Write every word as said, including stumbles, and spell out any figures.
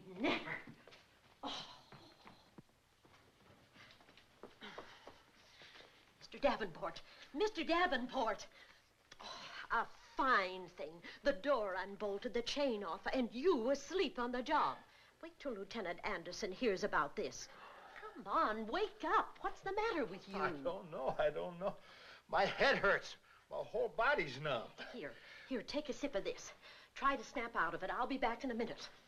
never. Oh. Mister Davenport, Mister Davenport. Oh, a fine thing. The door unbolted, the chain off, and you asleep on the job. Wait till Lieutenant Anderson hears about this. Come on, wake up. What's the matter with you? I don't know. I don't know. My head hurts. My whole body's numb. Here, here, take a sip of this. Try to snap out of it. I'll be back in a minute.